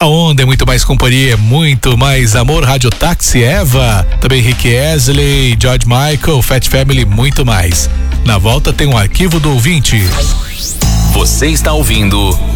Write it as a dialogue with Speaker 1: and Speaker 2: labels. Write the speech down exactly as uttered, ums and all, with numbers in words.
Speaker 1: Onda é muito mais companhia, muito mais amor. Rádio Táxi Eva, também Rick Astley, George Michael, Fat Family, muito mais. Na volta tem um arquivo do ouvinte.
Speaker 2: Você está ouvindo